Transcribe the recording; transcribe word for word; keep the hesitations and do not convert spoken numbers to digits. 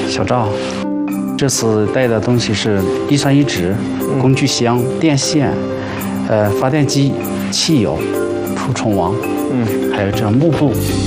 小赵，这次带的东西是一酸一酯、工具箱、电线、呃发电机、汽油、除虫王，嗯，还有这幕布。